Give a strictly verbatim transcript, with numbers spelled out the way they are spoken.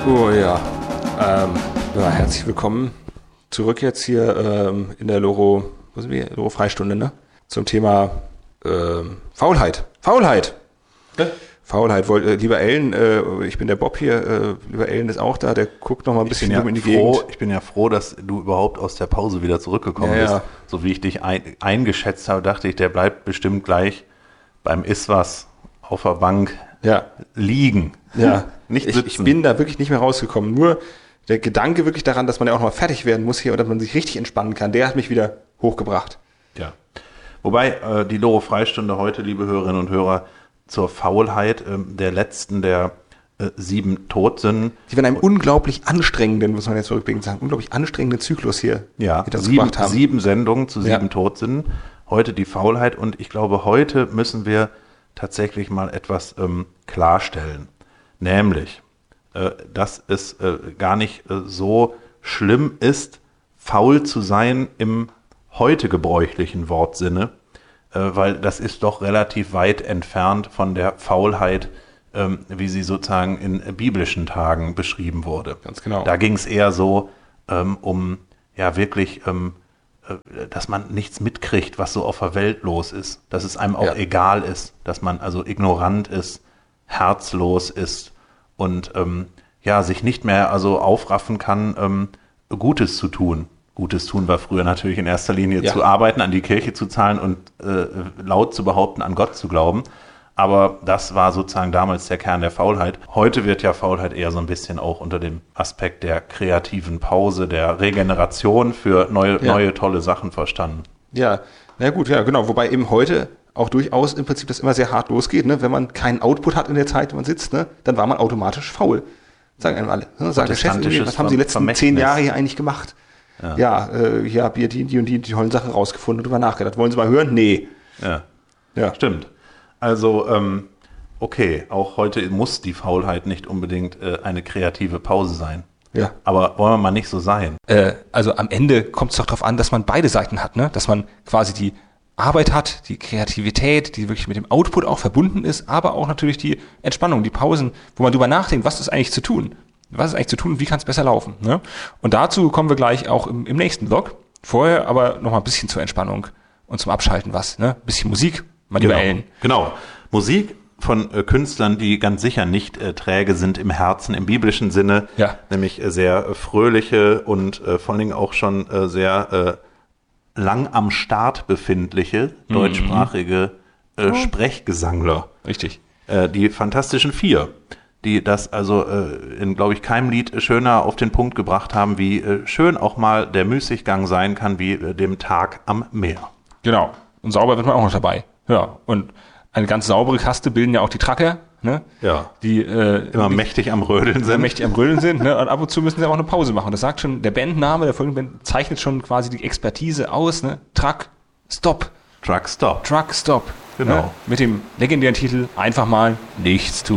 So, ja. Ähm, ja, herzlich willkommen zurück jetzt hier ähm, in der Loro, was sind wir? Loro Freistunde, ne? Zum Thema ähm, Faulheit. Faulheit! Ja. Faulheit. Wollt, äh, lieber Ellen, äh, ich bin der Bob hier, äh, lieber Ellen ist auch da, der guckt noch mal ein bisschen ja dumm in die froh, Gegend. Ich bin ja froh, dass du überhaupt aus der Pause wieder zurückgekommen ja, bist. Ja. So wie ich dich ein, eingeschätzt habe, dachte ich, der bleibt bestimmt gleich beim Iswas auf der Bank ja. liegen. Ja, nicht ich, sitzen. ich bin da wirklich nicht mehr rausgekommen. Nur der Gedanke wirklich daran, dass man ja auch noch mal fertig werden muss hier und dass man sich richtig entspannen kann, der hat mich wieder hochgebracht. Ja. Wobei äh, die Loro Freistunde heute, liebe Hörerinnen und Hörer, zur Faulheit äh, der letzten der äh, sieben Todsünden. Die wir in einem unglaublich anstrengenden, muss man jetzt zurückblickend sagen, unglaublich anstrengenden Zyklus hier ja, hinter uns sieben, gebracht haben. Sieben Sendungen zu sieben ja. Todsünden. Heute die Faulheit und ich glaube, heute müssen wir tatsächlich mal etwas ähm, klarstellen. Nämlich, äh, dass es äh, gar nicht äh, so schlimm ist, faul zu sein im heute gebräuchlichen Wortsinne, äh, weil das ist doch relativ weit entfernt von der Faulheit, ähm, wie sie sozusagen in äh, biblischen Tagen beschrieben wurde. Ganz genau. Da ging es eher so ähm, um, ja wirklich, ähm, äh, dass man nichts mitkriegt, was so auf der Welt los ist, dass es einem auch ja. egal ist, dass man also ignorant ist, herzlos ist und ähm, ja, sich nicht mehr also aufraffen kann, ähm, Gutes zu tun. Gutes tun war früher natürlich in erster Linie ja. zu arbeiten, an die Kirche zu zahlen und äh, laut zu behaupten, an Gott zu glauben. Aber das war sozusagen damals der Kern der Faulheit. Heute wird ja Faulheit eher so ein bisschen auch unter dem Aspekt der kreativen Pause, der Regeneration für neue, ja. neue tolle Sachen verstanden. Ja, na gut, ja, genau. Wobei eben heute auch durchaus im Prinzip das immer sehr hart losgeht, ne? Wenn man keinen Output hat in der Zeit, wenn man sitzt, ne? Dann war man automatisch faul. Sagen einem alle. Ne? Sagt der Chef, was haben Sie die letzten Vermächtnis. zehn Jahre hier eigentlich gemacht? Ja, ja äh, ich habe hier die, die und die, die tollen Sachen rausgefunden und drüber nachgedacht. Wollen Sie mal hören? Nee. Ja, ja. Stimmt. Also, ähm, okay, auch heute muss die Faulheit nicht unbedingt äh, eine kreative Pause sein. Ja. Aber wollen wir mal nicht so sein. Äh, also am Ende kommt es doch darauf an, dass man beide Seiten hat, ne? Dass man quasi die Arbeit hat, die Kreativität, die wirklich mit dem Output auch verbunden ist, aber auch natürlich die Entspannung, die Pausen, wo man drüber nachdenkt, was ist eigentlich zu tun? Was ist eigentlich zu tun und wie kann es besser laufen? Ne? Und dazu kommen wir gleich auch im, im nächsten Blog. Vorher aber noch mal ein bisschen zur Entspannung und zum Abschalten was. Ne? Ein bisschen Musik, mal lieber Ellen. Genau, Musik von äh, Künstlern, die ganz sicher nicht äh, träge sind im Herzen, im biblischen Sinne, ja. nämlich äh, sehr äh, fröhliche und äh, vor allen Dingen auch schon äh, sehr äh, lang am Start befindliche mhm. deutschsprachige äh, Sprechgesangler. Richtig. Äh, die Fantastischen Vier, die das also äh, in, glaube ich, keinem Lied schöner auf den Punkt gebracht haben, wie äh, schön auch mal der Müßiggang sein kann, wie äh, dem Tag am Meer. Genau. Und sauber wird man auch noch dabei. Ja. Und eine ganz saubere Kaste bilden ja auch die Tracker, ne? Ja. Die äh, immer die, mächtig am Rödeln sind. Mächtig am Rödeln sind, ne? Und ab und zu müssen sie auch eine Pause machen. Das sagt schon, der Bandname, der folgende Band zeichnet schon quasi die Expertise aus, ne? Truck Stop. Truck Stop. Truck Stop. Genau. Ne? Mit dem legendären Titel einfach mal nichts tun.